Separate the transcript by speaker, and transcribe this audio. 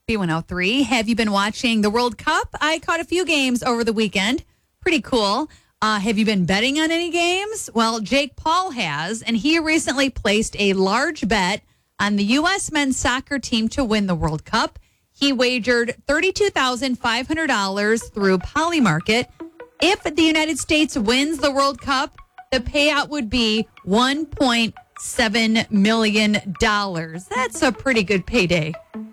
Speaker 1: B103. Have you been watching the World Cup? I caught a few games over the weekend. Pretty cool. Have you been betting on any games? Well, Jake Paul has, and he recently placed a large bet on the U.S. men's soccer team to win the World Cup. He wagered $32,500 through Polymarket. If the United States wins the World Cup, the payout would be $1.7 million. That's a pretty good payday.